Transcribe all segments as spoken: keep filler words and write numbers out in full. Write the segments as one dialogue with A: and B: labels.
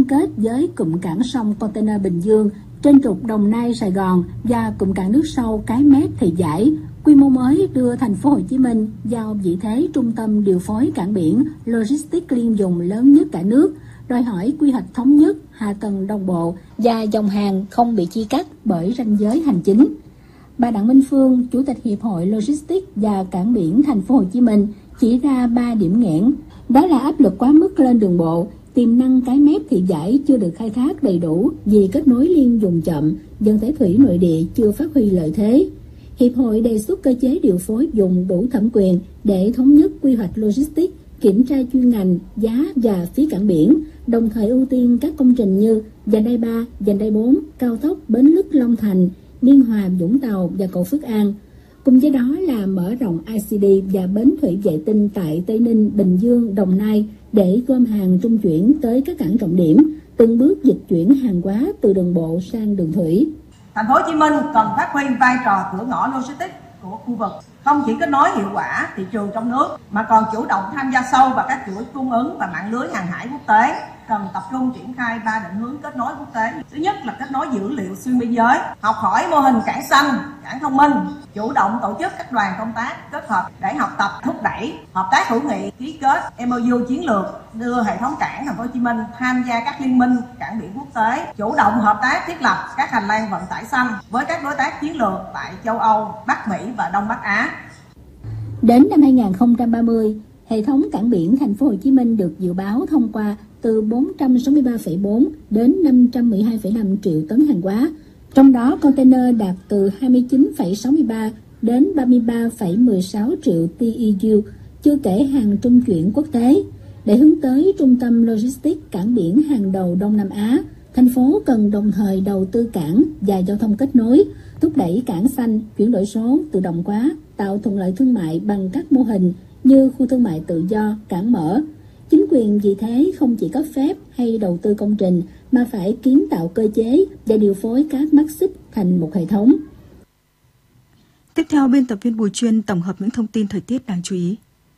A: kết với cụm cảng sông container Bình Dương trên trục Đồng Nai Sài Gòn và cụm cảng nước sâu Cái Mép Thị Vải. Quy mô mới đưa thành phố Hồ Chí Minh vào vị thế trung tâm điều phối cảng biển logistics liên dùng lớn nhất cả nước, đòi hỏi quy hoạch thống nhất, hạ tầng đồng bộ và dòng hàng không bị chia cắt bởi ranh giới hành chính. Bà Đặng Minh Phương, Chủ tịch Hiệp hội Logistics và Cảng biển Thành phố Hồ Chí Minh chỉ ra ba điểm nghẽn, đó là áp lực quá mức lên đường bộ, tiềm năng Cái Mép Thị Vải chưa được khai thác đầy đủ vì kết nối liên dùng chậm, dân thể thủy nội địa chưa phát huy lợi thế. Hiệp hội đề xuất cơ chế điều phối dùng đủ thẩm quyền để thống nhất quy hoạch logistics, kiểm tra chuyên ngành, giá và phí cảng biển, đồng thời ưu tiên các công trình như vành đai ba, vành đai bốn, cao tốc Bến Lức Long Thành, Biên Hòa Vũng Tàu và cầu Phước An. Cùng với đó là mở rộng i xê đê và bến thủy vệ tinh tại Tây Ninh, Bình Dương, Đồng Nai để gom hàng trung chuyển tới các cảng trọng điểm, từng bước dịch chuyển hàng hóa từ đường bộ sang đường thủy.
B: Thành phố Hồ Chí Minh cần phát huy vai trò cửa ngõ logistics của khu vực, không chỉ kết nối hiệu quả thị trường trong nước mà còn chủ động tham gia sâu vào các chuỗi cung ứng và mạng lưới hàng hải quốc tế. Cần tập trung triển khai ba định hướng kết nối quốc tế. Thứ nhất là kết nối dữ liệu xuyên biên giới, học hỏi mô hình cảng xanh, cảng thông minh, chủ động tổ chức các đoàn công tác kết hợp để học tập, thúc đẩy hợp tác hữu nghị, ký kết em o u chiến lược, đưa hệ thống cảng Thành phố Hồ Chí Minh tham gia các liên minh cảng biển quốc tế, chủ động hợp tác thiết lập các hành lang vận tải xanh với các đối tác chiến lược tại châu Âu, Bắc Mỹ và Đông Bắc Á.
A: Đến năm hai nghìn không trăm ba mươi, hệ thống cảng biển Thành phố Hồ Chí Minh được dự báo thông qua từ bốn trăm sáu mươi ba phẩy bốn đến năm trăm mười hai phẩy năm triệu tấn hàng hóa, trong đó container đạt từ hai mươi chín phẩy sáu mươi ba đến ba mươi ba phẩy mười sáu triệu tê e u, chưa kể hàng trung chuyển quốc tế. Để hướng tới trung tâm logistics cảng biển hàng đầu Đông Nam Á, thành phố cần đồng thời đầu tư cảng và giao thông kết nối, thúc đẩy cảng xanh, chuyển đổi số, tự động hóa, tạo thuận lợi thương mại bằng các mô hình như khu thương mại tự do, cảng mở. Chính quyền vì thế không chỉ cấp phép hay đầu tư công trình mà phải kiến tạo cơ chế để điều phối các mắt xích thành một hệ thống.
C: Tiếp theo, biên tập viên Bùi Chuyên tổng hợp những thông tin thời tiết đáng chú ý.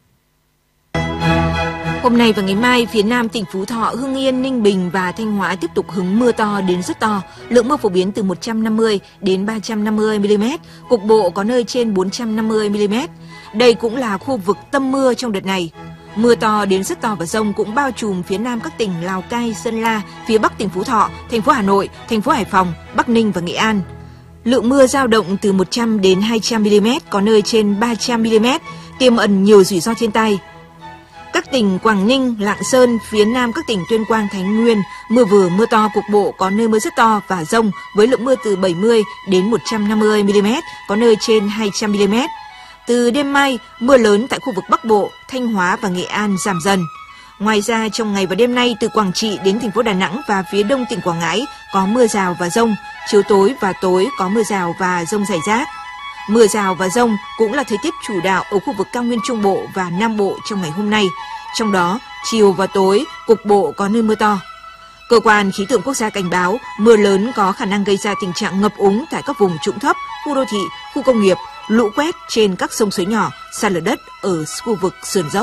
D: Hôm nay và ngày mai, phía Nam tỉnh Phú Thọ, Hưng Yên, Ninh Bình và Thanh Hóa tiếp tục hứng mưa to đến rất to, lượng mưa phổ biến từ một trăm năm mươi đến ba trăm năm mươi mi-li-mét, cục bộ có nơi trên bốn trăm năm mươi mi-li-mét. Đây cũng là khu vực tâm mưa trong đợt này. Mưa to đến rất to và dông cũng bao trùm phía Nam các tỉnh Lào Cai, Sơn La, phía Bắc tỉnh Phú Thọ, thành phố Hà Nội, thành phố Hải Phòng, Bắc Ninh và Nghệ An. Lượng mưa dao động từ một trăm đến hai trăm mi-li-mét, có nơi trên ba trăm mi-li-mét, tiềm ẩn nhiều rủi ro thiên tai. Các tỉnh Quảng Ninh, Lạng Sơn, phía Nam các tỉnh Tuyên Quang, Thái Nguyên, mưa vừa mưa to cục bộ, có nơi mưa rất to và dông với lượng mưa từ bảy mươi đến một trăm năm mươi mi-li-mét, có nơi trên hai trăm mi-li-mét. Từ đêm mai, mưa lớn tại khu vực Bắc Bộ, Thanh Hóa và Nghệ An giảm dần. Ngoài ra, trong ngày và đêm nay, từ Quảng Trị đến thành phố Đà Nẵng và phía đông tỉnh Quảng Ngãi có mưa rào và dông, chiều tối và tối có mưa rào và dông rải rác. Mưa rào và dông cũng là thời tiết chủ đạo ở khu vực cao nguyên Trung Bộ và Nam Bộ trong ngày hôm nay. Trong đó, chiều và tối, cục bộ có nơi mưa to. Cơ quan khí tượng quốc gia cảnh báo mưa lớn có khả năng gây ra tình trạng ngập úng tại các vùng trũng thấp, khu đô thị, khu công nghiệp, lũ quét trên các sông suối nhỏ, sạt lở đất ở khu vực sườn dốc.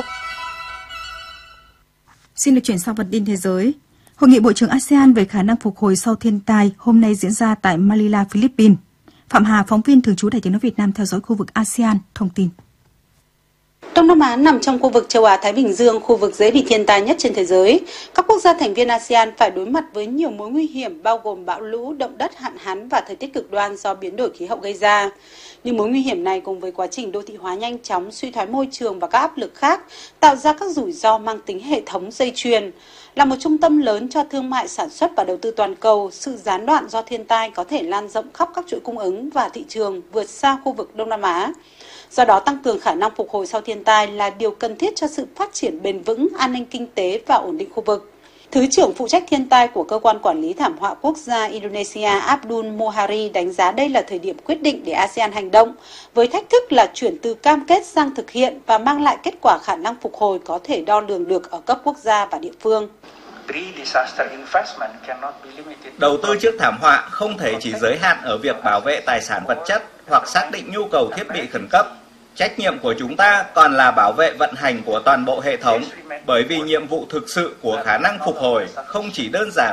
C: Xin được chuyển sang phần tin thế giới. Hội nghị Bộ trưởng a sê an về khả năng phục hồi sau thiên tai hôm nay diễn ra tại Manila, Philippines. Phạm Hà, phóng viên thường trú Đài Tiếng nói Việt Nam theo dõi khu vực a sê an, thông tin.
E: Đông Nam Á nằm trong khu vực châu Á-Thái Bình Dương, khu vực dễ bị thiên tai nhất trên thế giới. Các quốc gia thành viên a sê an phải đối mặt với nhiều mối nguy hiểm bao gồm bão lũ, động đất, hạn hán và thời tiết cực đoan do biến đổi khí hậu gây ra. Những mối nguy hiểm này cùng với quá trình đô thị hóa nhanh chóng, suy thoái môi trường và các áp lực khác tạo ra các rủi ro mang tính hệ thống dây chuyền. Là một trung tâm lớn cho thương mại, sản xuất và đầu tư toàn cầu, sự gián đoạn do thiên tai có thể lan rộng khắp các chuỗi cung ứng và thị trường vượt xa khu vực Đông Nam Á. Do đó, tăng cường khả năng phục hồi sau thiên tai là điều cần thiết cho sự phát triển bền vững, an ninh kinh tế và ổn định khu vực. Thứ trưởng phụ trách thiên tai của Cơ quan Quản lý Thảm họa Quốc gia Indonesia Abdul Mohari đánh giá đây là thời điểm quyết định để a sê an hành động, với thách thức là chuyển từ cam kết sang thực hiện và mang lại kết quả khả năng phục hồi có thể đo lường được ở cấp quốc gia và địa phương.
F: Đầu tư trước thảm họa không thể chỉ giới hạn ở việc bảo vệ tài sản vật chất hoặc xác định nhu cầu thiết bị khẩn cấp. Trách nhiệm của chúng ta còn là bảo vệ vận hành của toàn bộ hệ thống, bởi vì nhiệm vụ thực sự của khả năng phục hồi không chỉ đơn giản